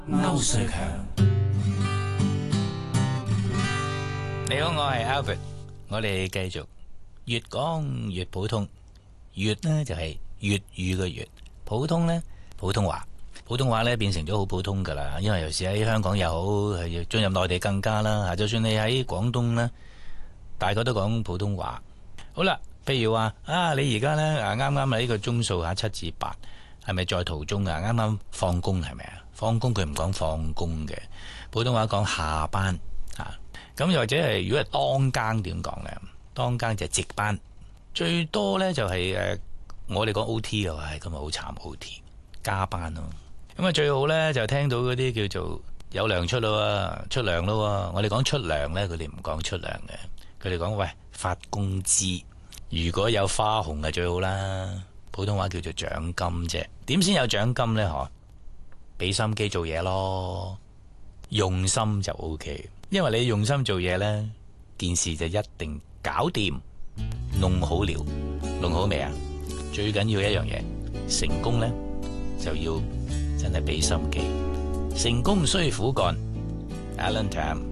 歐瑞強， 你好，我係 Albert，我哋繼續越講越普通。越呢就係粵語嘅粵，普通呢普通話，普通話呢變成咗好普通噶啦。因為有時喺香港又好，係進入內地更加啦。就算你喺廣東呢，大家都講普通話。好啦，譬如話你而家呢啱啱喺呢個鐘數7至8，係咪在途中啊？啱啱放工係咪啊？放工佢唔講放工嘅，普通話講下班啊。咁又或者係如果係當更點講呢？當更就係值班，最多呢就係我哋講 O.T. 嘅話，今日好慘 O.T. 加班咯。咁啊最好呢就聽到嗰啲叫做有糧出咯，出糧咯。我哋講出糧呢，佢哋唔講出糧嘅，佢哋講喂發工資。如果有花紅係最好啦，普通話叫做獎金啫。點先有獎金呢？嗬，俾心機做嘢咯，用心就 O.K.，因為你用心做嘢呢，件事就一定搞掂，弄好了，弄好未啊？最緊要一樣嘢，成功呢，就要真係俾心機，成功需苦幹。Alan Tam。